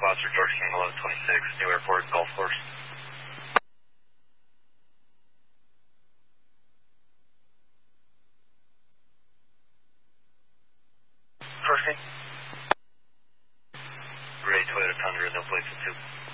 Roger, George King 1126, New Airport, Golf Course. George King. Gray Toyota Tundra, no plates at 2.